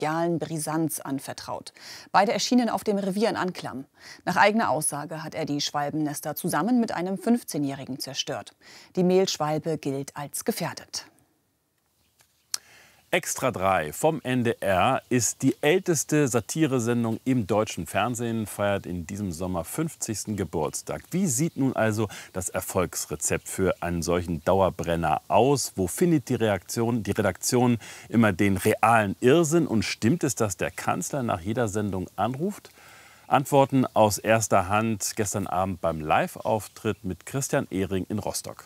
medialen Brisanz anvertraut. Beide erschienen auf dem Revier in Anklam. Nach eigener Aussage hat er die Schwalbennester zusammen mit einem 15-Jährigen zerstört. Die Mehlschwalbe gilt als gefährdet. Extra 3 vom NDR ist die älteste Satiresendung im deutschen Fernsehen, feiert in diesem Sommer 50. Geburtstag. Wie sieht nun also das Erfolgsrezept für einen solchen Dauerbrenner aus? Wo findet die Redaktion immer den realen Irrsinn? Und stimmt es, dass der Kanzler nach jeder Sendung anruft? Antworten aus erster Hand gestern Abend beim Live-Auftritt mit Christian Ehring in Rostock.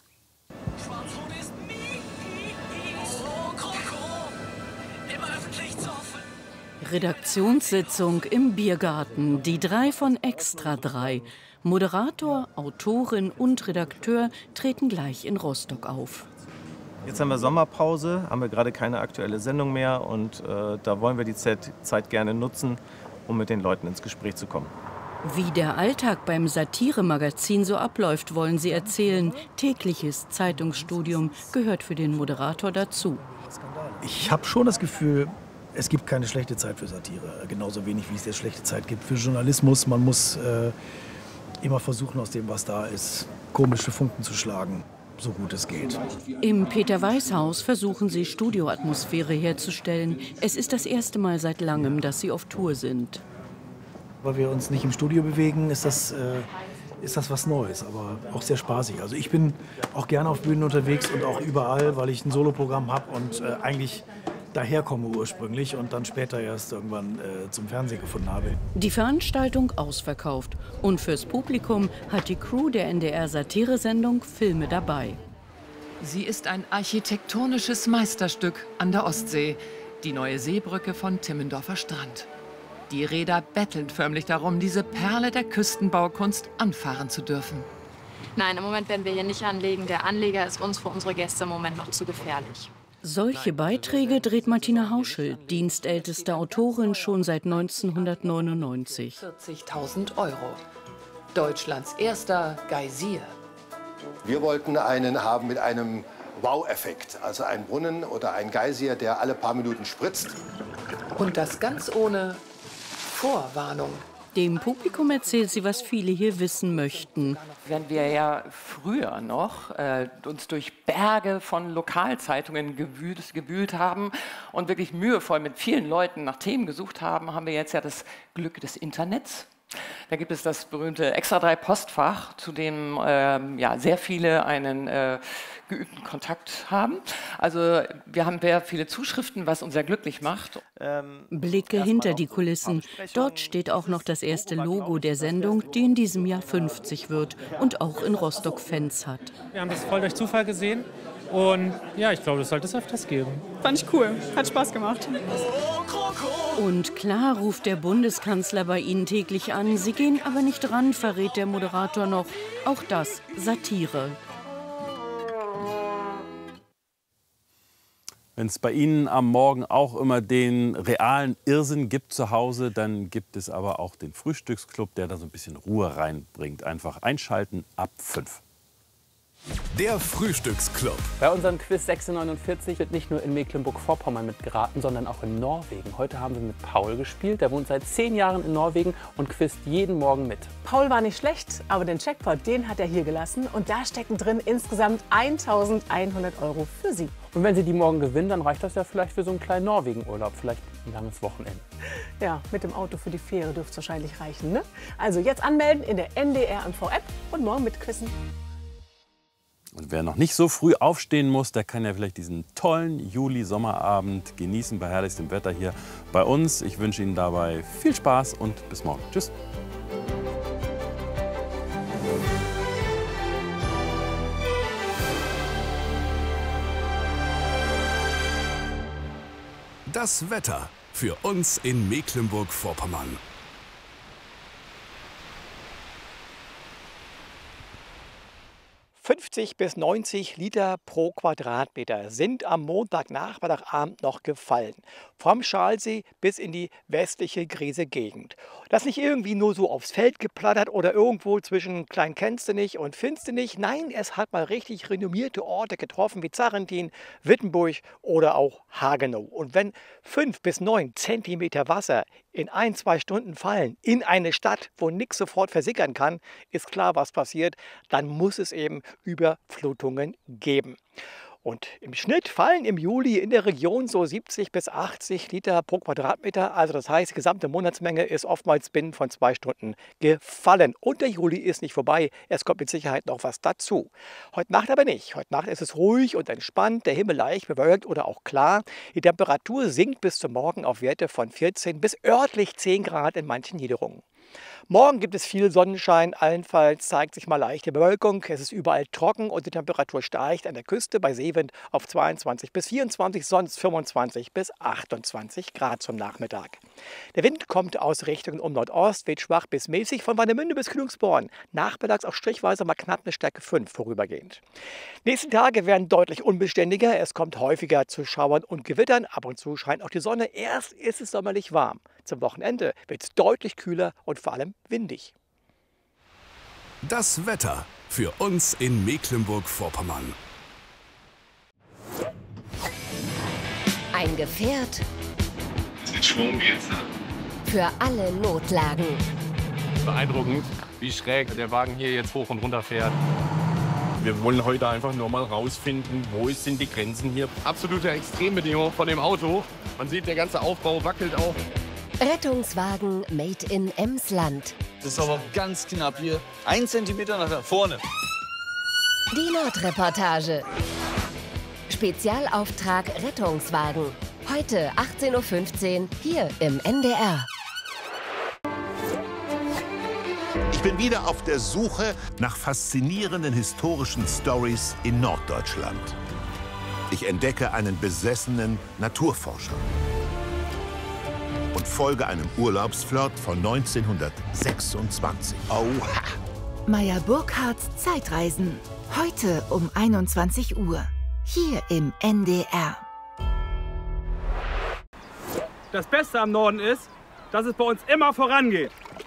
Redaktionssitzung im Biergarten. Die 3 von Extra 3. Moderator, Autorin und Redakteur treten gleich in Rostock auf. Jetzt haben wir Sommerpause, haben wir gerade keine aktuelle Sendung mehr und da wollen wir die Zeit gerne nutzen, um mit den Leuten ins Gespräch zu kommen. Wie der Alltag beim Satiremagazin so abläuft, wollen sie erzählen. Tägliches Zeitungsstudium gehört für den Moderator dazu. Ich habe schon das Gefühl, es gibt keine schlechte Zeit für Satire. Genauso wenig, wie es eine schlechte Zeit gibt für Journalismus. Man muss immer versuchen, aus dem, was da ist, komische Funken zu schlagen, so gut es geht. Im Peter-Weiß-Haus versuchen sie, Studioatmosphäre herzustellen. Es ist das erste Mal seit langem, dass sie auf Tour sind. Weil wir uns nicht im Studio bewegen, ist das was Neues, aber auch sehr spaßig. Also ich bin auch gerne auf Bühnen unterwegs und auch überall, weil ich ein Soloprogramm habe und eigentlich daherkomme ursprünglich und dann später erst irgendwann zum Fernsehen gefunden habe. Die Veranstaltung ausverkauft. Und fürs Publikum hat die Crew der NDR-Satiresendung Filme dabei. Sie ist ein architektonisches Meisterstück an der Ostsee. Die neue Seebrücke von Timmendorfer Strand. Die Reeder betteln förmlich darum, diese Perle der Küstenbaukunst anfahren zu dürfen. Nein, im Moment werden wir hier nicht anlegen. Der Anleger ist uns für unsere Gäste im Moment noch zu gefährlich. Solche Beiträge dreht Martina Hauschel, dienstälteste Autorin, schon seit 1999. 40.000 €. Deutschlands erster Geysir. Wir wollten einen haben mit einem Wow-Effekt. Also ein Brunnen oder ein Geysir, der alle paar Minuten spritzt. Und das ganz ohne Vorwarnung. Dem Publikum erzählt sie, was viele hier wissen möchten. Wenn wir ja früher noch uns durch Berge von Lokalzeitungen gewühlt haben und wirklich mühevoll mit vielen Leuten nach Themen gesucht haben, haben wir jetzt ja das Glück des Internets. Da gibt es das berühmte Extra 3 Postfach, zu dem sehr viele einen geübten Kontakt haben. Also wir haben sehr viele Zuschriften, was uns sehr glücklich macht. Blicke hinter die Kulissen. Dort steht auch noch das erste Logo der Sendung, die in diesem Jahr 50 wird und auch in Rostock Fans hat. Wir haben das voll durch Zufall gesehen und ja, ich glaube, das sollte es öfters geben. Fand ich cool, hat Spaß gemacht. Und klar ruft der Bundeskanzler bei Ihnen täglich an. Sie gehen aber nicht ran, verrät der Moderator noch. Auch das Satire. Wenn es bei Ihnen am Morgen auch immer den realen Irrsinn gibt zu Hause, dann gibt es aber auch den Frühstücksclub, der da so ein bisschen Ruhe reinbringt. Einfach einschalten ab 5. Der Frühstücksclub. Bei unserem Quiz 649 wird nicht nur in Mecklenburg-Vorpommern mitgeraten, sondern auch in Norwegen. Heute haben wir mit Paul gespielt. Der wohnt seit 10 Jahren in Norwegen und quizt jeden Morgen mit. Paul war nicht schlecht, aber den Jackpot, den hat er hier gelassen. Und da stecken drin insgesamt 1.100 € für Sie. Und wenn Sie die morgen gewinnen, dann reicht das ja vielleicht für so einen kleinen Norwegen-Urlaub. Vielleicht ein langes Wochenende. Ja, mit dem Auto für die Fähre dürfte es wahrscheinlich reichen, ne? Also jetzt anmelden in der NDR MV-App und morgen mitquissen. Und wer noch nicht so früh aufstehen muss, der kann ja vielleicht diesen tollen Juli-Sommerabend genießen bei herrlichstem Wetter hier bei uns. Ich wünsche Ihnen dabei viel Spaß und bis morgen. Tschüss. Das Wetter für uns in Mecklenburg-Vorpommern. 50 bis 90 Liter pro Quadratmeter sind am Montagnachmittagabend noch gefallen. Vom Schalsee bis in die westliche Griese-Gegend. Das nicht irgendwie nur so aufs Feld geplattert oder irgendwo zwischen Klein-Kenstenich und Finstenich. Nein, es hat mal richtig renommierte Orte getroffen wie Zarrentin, Wittenburg oder auch Hagenow. Und wenn 5 bis 9 Zentimeter Wasser in 1-2 Stunden fallen in eine Stadt, wo nichts sofort versickern kann, ist klar, was passiert. Dann muss es eben Überflutungen geben. Und im Schnitt fallen im Juli in der Region so 70 bis 80 Liter pro Quadratmeter. Also das heißt, die gesamte Monatsmenge ist oftmals binnen von 2 Stunden gefallen. Und der Juli ist nicht vorbei. Es kommt mit Sicherheit noch was dazu. Heute Nacht aber nicht. Heute Nacht ist es ruhig und entspannt, der Himmel leicht bewölkt oder auch klar. Die Temperatur sinkt bis zum Morgen auf Werte von 14 bis örtlich 10 Grad in manchen Niederungen. Morgen gibt es viel Sonnenschein, allenfalls zeigt sich mal leichte Bewölkung. Es ist überall trocken und die Temperatur steigt an der Küste bei Seewind auf 22 bis 24, sonst 25 bis 28 Grad zum Nachmittag. Der Wind kommt aus Richtungen um Nordost, weht schwach bis mäßig von Warnemünde bis Kühlungsborn. Nachmittags auch strichweise mal knapp eine Stärke 5 vorübergehend. Nächsten Tage werden deutlich unbeständiger. Es kommt häufiger zu Schauern und Gewittern. Ab und zu scheint auch die Sonne. Erst ist es sommerlich warm. Zum Wochenende wird es deutlich kühler und vor allem windig. Das Wetter für uns in Mecklenburg-Vorpommern. Ein Gefährt mit Schwung geht's. für alle Notlagen. Beeindruckend, wie schräg der Wagen hier jetzt hoch und runter fährt. Wir wollen heute einfach nur mal rausfinden, wo sind die Grenzen hier. Absolute Extrembedingungen von dem Auto. Man sieht, der ganze Aufbau wackelt auch. Rettungswagen made in Emsland. Das ist aber ganz knapp hier. 1 Zentimeter nach vorne. Die Nordreportage. Spezialauftrag Rettungswagen. Heute 18:15 Uhr hier im NDR. Ich bin wieder auf der Suche nach faszinierenden historischen Stories in Norddeutschland. Ich entdecke einen besessenen Naturforscher und folge einem Urlaubsflirt von 1926. Oha! Meyer Burkhardts Zeitreisen. Heute um 21 Uhr. Hier im NDR. Das Beste am Norden ist, dass es bei uns immer vorangeht.